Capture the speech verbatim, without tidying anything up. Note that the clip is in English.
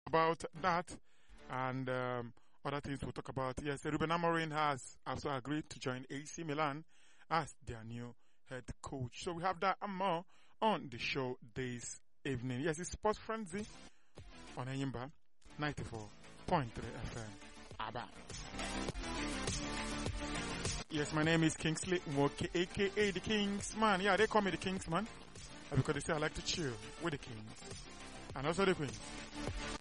about that and um, other things we'll talk about. Yes, Ruben Amorim has also agreed to join A C Milan as their new head coach. So we have that and more on the show this evening. Yes, it's Sports Frenzy on Enyimba ninety-four point three F M. Abba. Yes, my name is Kingsley Umoke, aka the Kingsman. Yeah, they call me the Kingsman because they say I like to chill with the kings and also the queens.